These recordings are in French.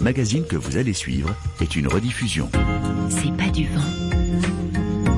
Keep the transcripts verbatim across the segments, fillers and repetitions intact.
magazine que vous allez suivre est une rediffusion. C'est pas du vent.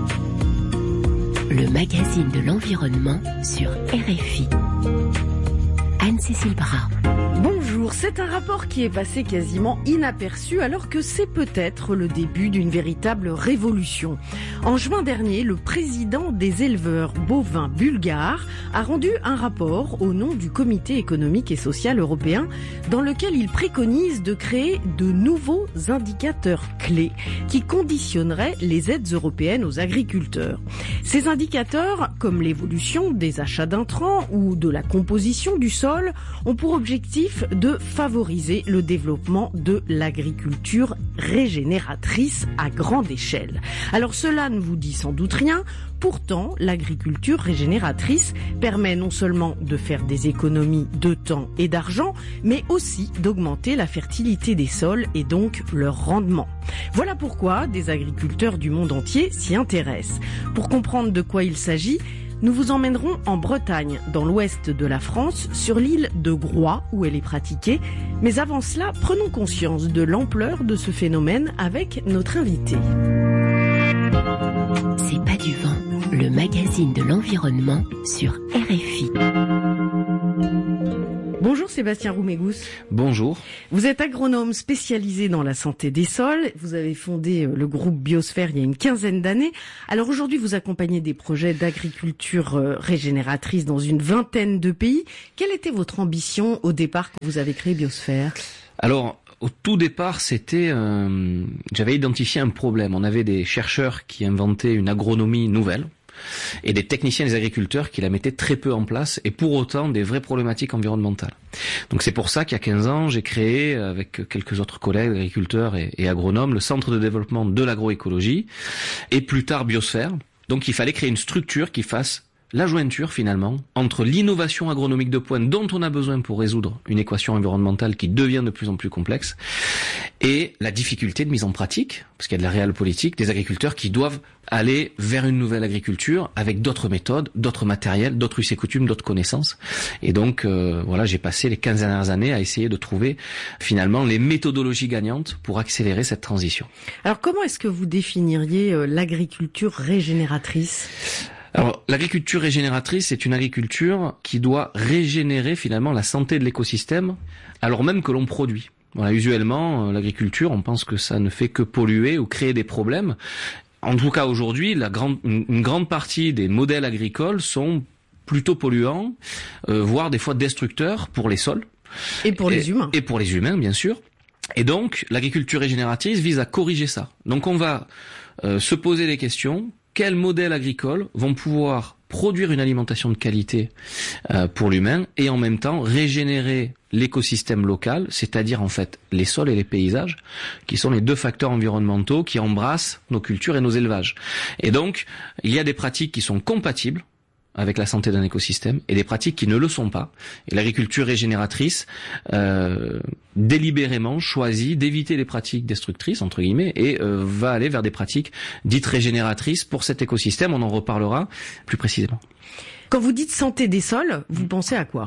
Le magazine de l'environnement sur R F I. Anne-Cécile Bras. Bonjour, c'est un rapport qui est passé quasiment inaperçu alors que c'est peut-être le début d'une véritable révolution. En juin dernier, le président des éleveurs bovins bulgares a rendu un rapport au nom du Comité économique et social européen dans lequel il préconise de créer de nouveaux indicateurs clés qui conditionneraient les aides européennes aux agriculteurs. Ces indicateurs, comme l'évolution des achats d'intrants ou de la composition du sol, ont pour objectif de favoriser le développement de l'agriculture régénératrice à grande échelle. Alors cela ne vous dit sans doute rien, pourtant l'agriculture régénératrice permet non seulement de faire des économies de temps et d'argent, mais aussi d'augmenter la fertilité des sols et donc leur rendement. Voilà pourquoi des agriculteurs du monde entier s'y intéressent. Pour comprendre de quoi il s'agit, nous vous emmènerons en Bretagne, dans l'ouest de la France, sur l'île de Groix, où elle est pratiquée. Mais avant cela, prenons conscience de l'ampleur de ce phénomène avec notre invité. C'est pas du vent, le magazine de l'environnement sur R F I. Bonjour Sébastien Roumégous. Bonjour. Vous êtes agronome spécialisé dans la santé des sols. Vous avez fondé le groupe Biosphère il y a une quinzaine d'années. Alors aujourd'hui, vous accompagnez des projets d'agriculture régénératrice dans une vingtaine de pays. Quelle était votre ambition au départ quand vous avez créé Biosphère ? Alors, au tout départ, c'était, euh, j'avais identifié un problème. On avait des chercheurs qui inventaient une agronomie nouvelle et des techniciens, des agriculteurs qui la mettaient très peu en place et pour autant des vraies problématiques environnementales. Donc c'est pour ça qu'il y a quinze ans, j'ai créé avec quelques autres collègues, agriculteurs et, et agronomes, le Centre de développement de l'agroécologie et plus tard Biosphère. Donc il fallait créer une structure qui fasse la jointure finalement entre l'innovation agronomique de pointe dont on a besoin pour résoudre une équation environnementale qui devient de plus en plus complexe et la difficulté de mise en pratique, parce qu'il y a de la réelle politique, des agriculteurs qui doivent aller vers une nouvelle agriculture avec d'autres méthodes, d'autres matériels, d'autres us et coutumes, d'autres connaissances. Et donc euh, voilà, j'ai passé les quinze dernières années à essayer de trouver finalement les méthodologies gagnantes pour accélérer cette transition. Alors comment est-ce que vous définiriez euh, l'agriculture régénératrice ? Alors, l'agriculture régénératrice, c'est une agriculture qui doit régénérer finalement la santé de l'écosystème, alors même que l'on produit. Voilà, usuellement, l'agriculture, on pense que ça ne fait que polluer ou créer des problèmes. En tout cas, aujourd'hui, la grande, une, une grande partie des modèles agricoles sont plutôt polluants, euh, voire des fois destructeurs pour les sols. Et pour les et, humains. Et pour les humains, bien sûr. Et donc, l'agriculture régénératrice vise à corriger ça. Donc, on va euh, se poser des questions. Quels modèles agricoles vont pouvoir produire une alimentation de qualité euh, pour l'humain et en même temps régénérer l'écosystème local, c'est-à-dire en fait les sols et les paysages, qui sont les deux facteurs environnementaux qui embrassent nos cultures et nos élevages. Et donc, il y a des pratiques qui sont compatibles avec la santé d'un écosystème et des pratiques qui ne le sont pas. Et l'agriculture régénératrice euh, délibérément choisit d'éviter les pratiques destructrices, entre guillemets, et euh, va aller vers des pratiques dites régénératrices pour cet écosystème. On en reparlera plus précisément. Quand vous dites santé des sols, vous pensez à quoi ?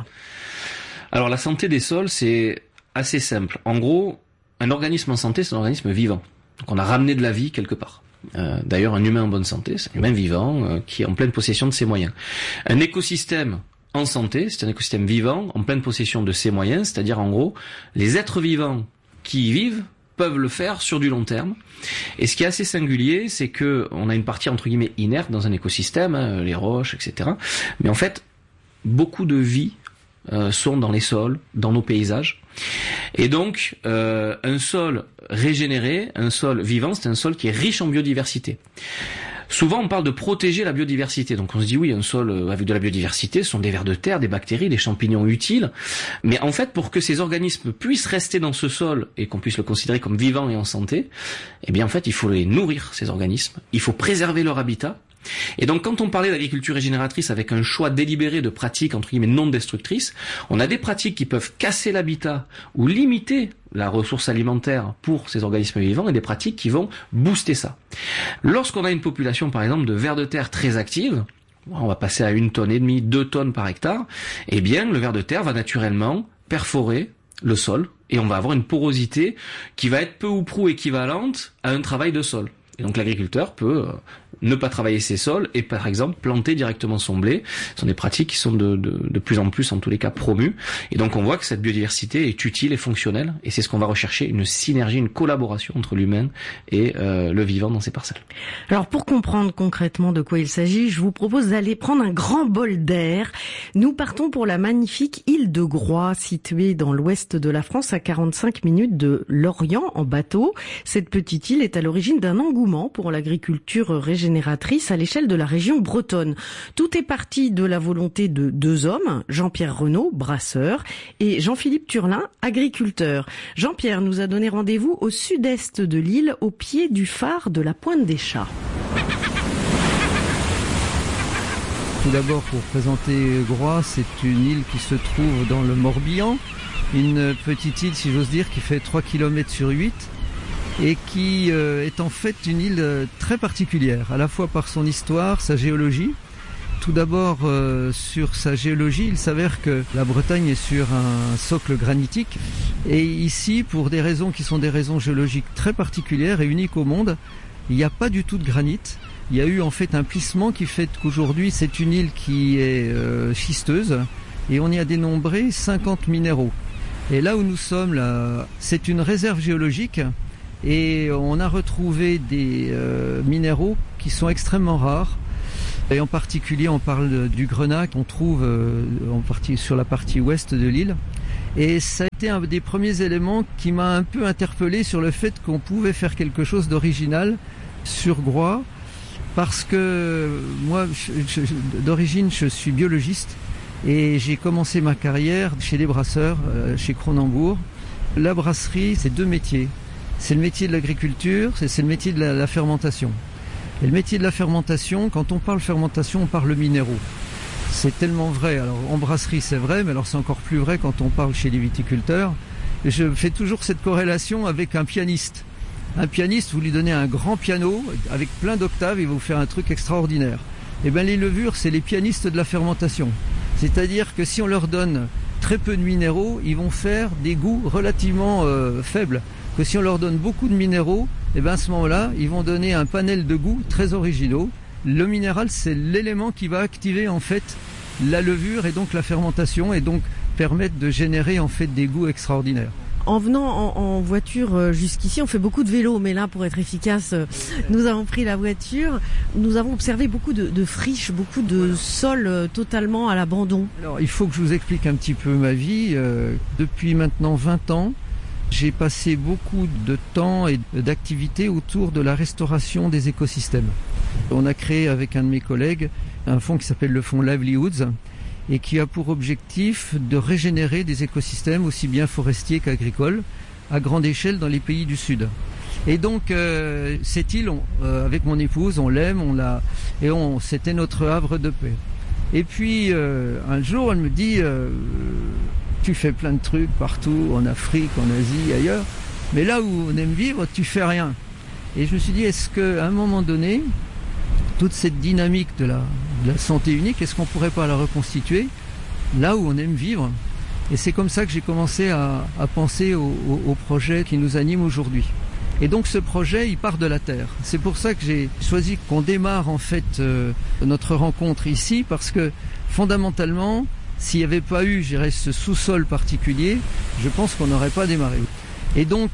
Alors la santé des sols, c'est assez simple. En gros, un organisme en santé, c'est un organisme vivant. Donc on a ramené de la vie quelque part. Euh, d'ailleurs, un humain en bonne santé, c'est un humain vivant euh, qui est en pleine possession de ses moyens. Un écosystème en santé, c'est un écosystème vivant en pleine possession de ses moyens, c'est-à-dire en gros, les êtres vivants qui y vivent peuvent le faire sur du long terme. Et ce qui est assez singulier, c'est que on a une partie entre guillemets inerte dans un écosystème, hein, les roches, et cetera. Mais en fait, beaucoup de vie euh, sont dans les sols, dans nos paysages. Et donc, euh, un sol régénéré, un sol vivant, c'est un sol qui est riche en biodiversité. Souvent, on parle de protéger la biodiversité. Donc, on se dit, oui, un sol avec de la biodiversité, ce sont des vers de terre, des bactéries, des champignons utiles. Mais en fait, pour que ces organismes puissent rester dans ce sol et qu'on puisse le considérer comme vivant et en santé, eh bien, en fait, il faut les nourrir, ces organismes. Il faut préserver leur habitat. Et donc quand on parlait d'agriculture régénératrice avec un choix délibéré de pratiques entre guillemets non destructrices, on a des pratiques qui peuvent casser l'habitat ou limiter la ressource alimentaire pour ces organismes vivants et des pratiques qui vont booster ça. Lorsqu'on a une population par exemple de vers de terre très active, on va passer à une tonne et demie, deux tonnes par hectare, eh bien le ver de terre va naturellement perforer le sol, et on va avoir une porosité qui va être peu ou prou équivalente à un travail de sol. Et donc l'agriculteur peut euh, ne pas travailler ses sols et par exemple planter directement son blé. Ce sont des pratiques qui sont de, de, de plus en plus en tous les cas promues. Et donc on voit que cette biodiversité est utile et fonctionnelle, et c'est ce qu'on va rechercher, une synergie, une collaboration entre l'humain et euh, le vivant dans ces parcelles. Alors pour comprendre concrètement de quoi il s'agit, je vous propose d'aller prendre un grand bol d'air. Nous partons pour la magnifique île de Groix, située dans l'ouest de la France, à quarante-cinq minutes de Lorient en bateau. Cette petite île est à l'origine d'un engouement pour l'agriculture régénératrice à l'échelle de la région bretonne. Tout est parti de la volonté de deux hommes, Jean-Pierre Renaud, brasseur, et Jean-Philippe Turlin, agriculteur. Jean-Pierre nous a donné rendez-vous au sud-est de l'île, au pied du phare de la Pointe des Chats. Tout d'abord, pour présenter Groix, c'est une île qui se trouve dans le Morbihan, une petite île, si j'ose dire, qui fait trois kilomètres sur huit. Et qui euh, est en fait une île euh, très particulière, à la fois par son histoire, sa géologie. Tout d'abord, euh, sur sa géologie, il s'avère que la Bretagne est sur un socle granitique. Et ici, pour des raisons qui sont des raisons géologiques très particulières et uniques au monde, il n'y a pas du tout de granit. Il y a eu en fait un plissement qui fait qu'aujourd'hui, c'est une île qui est euh, schisteuse et on y a dénombré cinquante minéraux. Et là où nous sommes, là, c'est une réserve géologique. Et on a retrouvé des euh, minéraux qui sont extrêmement rares. Et en particulier, on parle du grenat qu'on trouve euh, en partie, sur la partie ouest de l'île. Et ça a été un des premiers éléments qui m'a un peu interpellé sur le fait qu'on pouvait faire quelque chose d'original sur Groix. Parce que moi, je, je, d'origine, je suis biologiste. Et j'ai commencé ma carrière chez les brasseurs, euh, chez Cronenbourg. La brasserie, c'est deux métiers. C'est le métier de l'agriculture, c'est, c'est le métier de la, la fermentation. Et le métier de la fermentation, quand on parle fermentation, on parle minéraux. C'est tellement vrai. Alors en brasserie, c'est vrai, mais alors c'est encore plus vrai quand on parle chez les viticulteurs. Et je fais toujours cette corrélation avec un pianiste. Un pianiste, vous lui donnez un grand piano avec plein d'octaves, il va vous faire un truc extraordinaire. Et bien les levures, c'est les pianistes de la fermentation. C'est-à-dire que si on leur donne très peu de minéraux, ils vont faire des goûts relativement euh, faibles. Que si on leur donne beaucoup de minéraux, et bien à ce moment-là, ils vont donner un panel de goûts très originaux. Le minéral, c'est l'élément qui va activer en fait la levure et donc la fermentation et donc permettre de générer en fait des goûts extraordinaires. En venant en, en voiture jusqu'ici, on fait beaucoup de vélo, mais là, pour être efficace, nous avons pris la voiture. Nous avons observé beaucoup de, de friches, beaucoup de sols totalement à l'abandon. Alors, il faut que je vous explique un petit peu ma vie. Euh, depuis maintenant vingt ans, j'ai passé beaucoup de temps et d'activités autour de la restauration des écosystèmes. On a créé avec un de mes collègues un fonds qui s'appelle le fonds Livelihoods et qui a pour objectif de régénérer des écosystèmes aussi bien forestiers qu'agricoles à grande échelle dans les pays du Sud. Et donc euh, cette île, on, euh, avec mon épouse, on l'aime, on l'a, et on, c'était notre havre de paix. Et puis euh, un jour, elle me dit euh, tu fais plein de trucs partout, en Afrique, en Asie, ailleurs, mais là où on aime vivre, tu fais rien. Et je me suis dit, est-ce qu'à un moment donné, toute cette dynamique de la, de la santé unique, est-ce qu'on ne pourrait pas la reconstituer là où on aime vivre? Et c'est comme ça que j'ai commencé à, à penser au, au, au projet qui nous anime aujourd'hui. Et donc ce projet, il part de la terre. C'est pour ça que j'ai choisi qu'on démarre en fait euh, notre rencontre ici, parce que fondamentalement, s'il n'y avait pas eu, je dirais, ce sous-sol particulier, je pense qu'on n'aurait pas démarré. Et donc,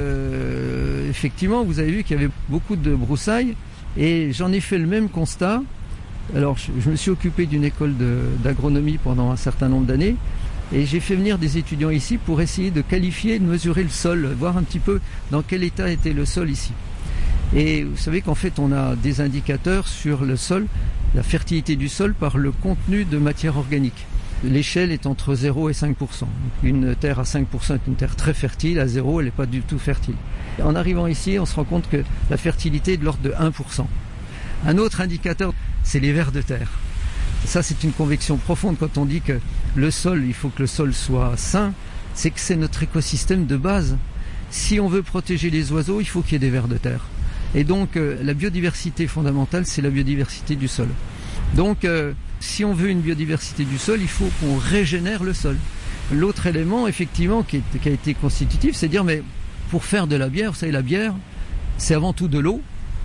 euh, effectivement, vous avez vu qu'il y avait beaucoup de broussailles, et j'en ai fait le même constat. Alors, je, je me suis occupé d'une école de, d'agronomie pendant un certain nombre d'années, et j'ai fait venir des étudiants ici pour essayer de qualifier, de mesurer le sol, voir un petit peu dans quel état était le sol ici. Et vous savez qu'en fait, on a des indicateurs sur le sol, la fertilité du sol par le contenu de matière organique. L'échelle est entre zéro et cinq pour cent. Une terre à cinq pour cent est une terre très fertile, à zéro, elle n'est pas du tout fertile. En arrivant ici, on se rend compte que la fertilité est de l'ordre de un pour cent. Un autre indicateur, c'est les vers de terre. Ça, c'est une conviction profonde quand on dit que le sol, il faut que le sol soit sain, c'est que c'est notre écosystème de base. Si on veut protéger les oiseaux, il faut qu'il y ait des vers de terre. Et donc, euh, la biodiversité fondamentale, c'est la biodiversité du sol. Donc, euh, si on veut une biodiversité du sol, il faut qu'on régénère le sol. L'autre élément, effectivement, qui, est, qui a été constitutif, c'est de dire, mais pour faire de la bière, vous savez, la bière, c'est avant tout de l'eau.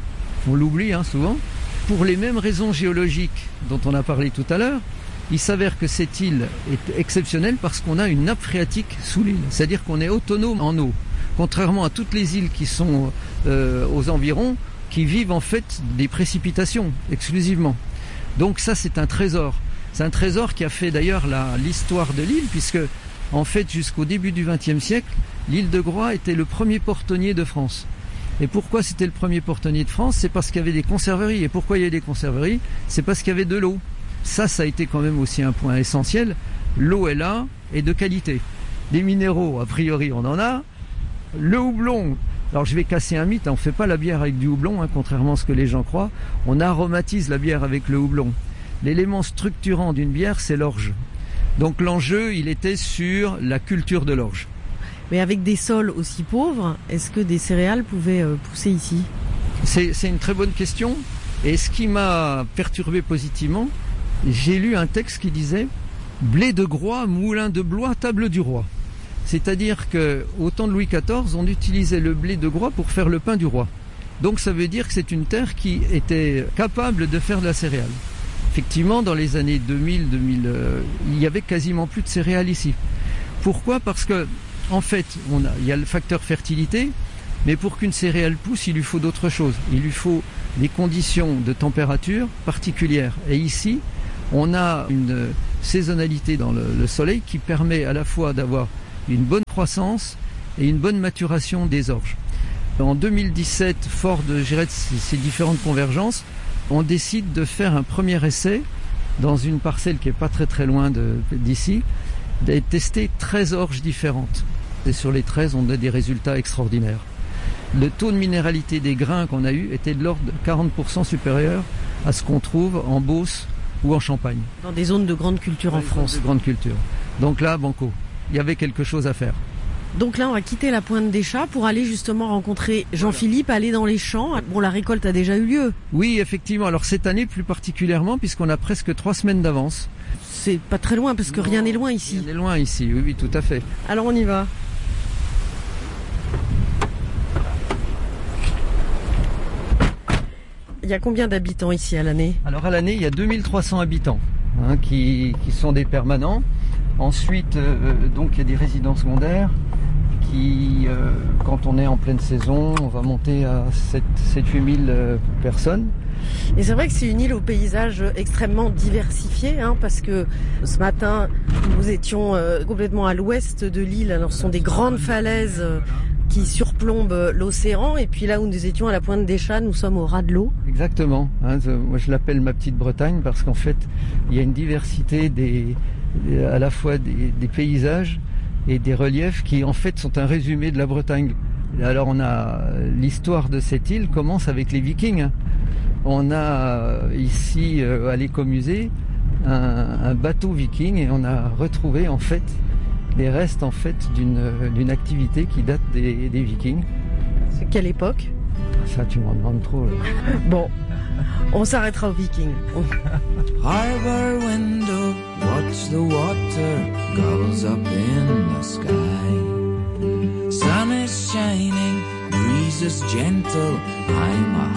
On l'oublie hein, souvent. Pour les mêmes raisons géologiques dont on a parlé tout à l'heure, il s'avère que cette île est exceptionnelle parce qu'on a une nappe phréatique sous l'île. C'est-à-dire qu'on est autonome en eau. Contrairement à toutes les îles qui sont euh, aux environs, qui vivent en fait des précipitations exclusivement. Donc ça, c'est un trésor. C'est un trésor qui a fait d'ailleurs la, l'histoire de l'île, puisque en fait, jusqu'au début du vingtième siècle, l'île de Groix était le premier portonnier de France. Et pourquoi c'était le premier portonnier de France? C'est parce qu'il y avait des conserveries. Et pourquoi il y avait des conserveries? C'est parce qu'il y avait de l'eau. Ça, ça a été quand même aussi un point essentiel. L'eau est là et de qualité. Des minéraux, a priori, on en a. Le houblon, alors je vais casser un mythe, on ne fait pas la bière avec du houblon, hein, contrairement à ce que les gens croient. On aromatise la bière avec le houblon. L'élément structurant d'une bière, c'est l'orge. Donc l'enjeu, il était sur la culture de l'orge. Mais avec des sols aussi pauvres, est-ce que des céréales pouvaient pousser ici? c'est, c'est une très bonne question. Et ce qui m'a perturbé positivement, j'ai lu un texte qui disait « Blé de Groix, moulin de Blois, table du roi ». C'est-à-dire qu'au temps de Louis quatorze, on utilisait le blé de Groix pour faire le pain du roi. Donc ça veut dire que c'est une terre qui était capable de faire de la céréale. Effectivement, dans les années deux mille, deux mille, euh, il y avait quasiment plus de céréales ici. Pourquoi? Parce que, en fait, on a, il y a le facteur fertilité, mais pour qu'une céréale pousse, il lui faut d'autres choses. Il lui faut des conditions de température particulières. Et ici, on a une saisonnalité dans le, le soleil qui permet à la fois d'avoir une bonne croissance et une bonne maturation des orges. En deux mille dix-sept, fort de je dirais, ces différentes convergences, on décide de faire un premier essai dans une parcelle qui est pas très très loin de, d'ici, de tester treize orges différentes. Et sur les treize, on a des résultats extraordinaires. Le taux de minéralité des grains qu'on a eu était de l'ordre de quarante pour cent supérieur à ce qu'on trouve en Beauce ou en Champagne. Dans des zones de grande culture en France. De grande culture. Donc là, banco, il y avait quelque chose à faire. Donc là, on va quitter la Pointe des Chats pour aller justement rencontrer Jean-Philippe, aller dans les champs. Bon, la récolte a déjà eu lieu. Oui, effectivement. Alors cette année plus particulièrement, puisqu'on a presque trois semaines d'avance. C'est pas très loin, parce que non, rien n'est loin ici. Rien n'est loin ici, oui, oui, tout à fait. Alors on y va. Il y a combien d'habitants ici à l'année? Alors à l'année, il y a deux mille trois cents habitants hein, qui, qui sont des permanents. Ensuite, euh, donc il y a des résidents secondaires qui, euh, quand on est en pleine saison, on va monter à sept à huit mille euh, personnes. Et c'est vrai que c'est une île au paysage extrêmement diversifié, hein, parce que ce matin, nous étions euh, complètement à l'ouest de l'île. Alors ce sont des grandes falaises euh, qui surplombent l'océan, et puis là où nous étions à la Pointe des Chats, nous sommes au ras de l'eau. Exactement. Hein, moi je l'appelle ma petite Bretagne parce qu'en fait, il y a une diversité des, à la fois des, des paysages et des reliefs qui en fait sont un résumé de la Bretagne. Alors on a l'histoire de cette île commence avec les Vikings. On a ici à l'écomusée un, un bateau viking et on a retrouvé en fait les restes en fait d'une d'une activité qui date des, des Vikings. C'est quelle époque? Ça tu m'en demandes trop. Là. Bon, on s'arrêtera aux Vikings. Harbor window, watch the water gobbles up in the sky. Sun is shining, breeze is gentle, I'm a